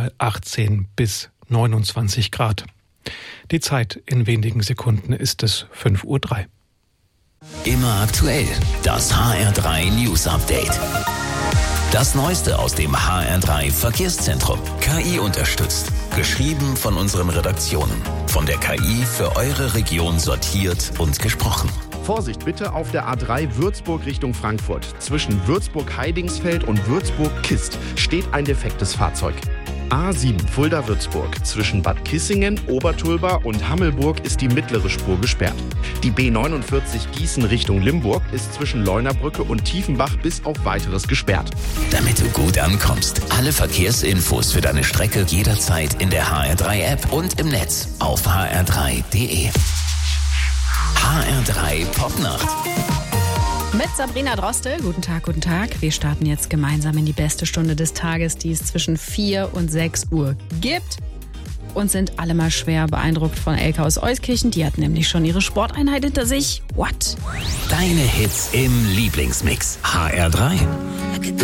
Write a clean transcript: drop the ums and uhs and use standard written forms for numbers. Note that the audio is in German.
maximal 18 bis 29 Grad. Die Zeit in wenigen Sekunden ist es 5:03 Uhr. Immer aktuell, das HR3 News Update. Das Neueste aus dem HR3 Verkehrszentrum. KI unterstützt. Geschrieben von unseren Redaktionen. Von der KI für eure Region sortiert und gesprochen. Vorsicht bitte auf der A3 Würzburg Richtung Frankfurt. Zwischen Würzburg-Heidingsfeld und Würzburg-Kist steht ein defektes Fahrzeug. A7 Fulda-Würzburg. Zwischen Bad Kissingen, Obertulba und Hammelburg ist die mittlere Spur gesperrt. Die B49 Gießen Richtung Limburg ist zwischen Leunabrücke und Tiefenbach bis auf Weiteres gesperrt. Damit du gut ankommst. Alle Verkehrsinfos für deine Strecke jederzeit in der HR3-App und im Netz auf hr3.de. HR3 Popnacht. Mit Sabrina Drostel. Guten Tag, guten Tag. Wir starten jetzt gemeinsam in die beste Stunde des Tages, die es zwischen 4 und 6 Uhr gibt. Und sind alle mal schwer beeindruckt von Elke aus Euskirchen. Die hat nämlich schon ihre Sporteinheit hinter sich. What? Deine Hits im Lieblingsmix. HR3.